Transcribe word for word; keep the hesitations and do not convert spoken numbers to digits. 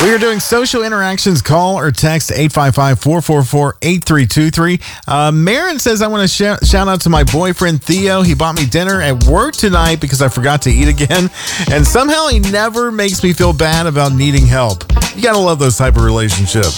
We are doing social interactions. Call or text eight five five, four four four, eight three two three. Uh, Marin says, I want to sh- shout out to my boyfriend, Theo. He bought me dinner at work tonight because I forgot to eat again. And somehow he never makes me feel bad about needing help. You got to love those type of relationships.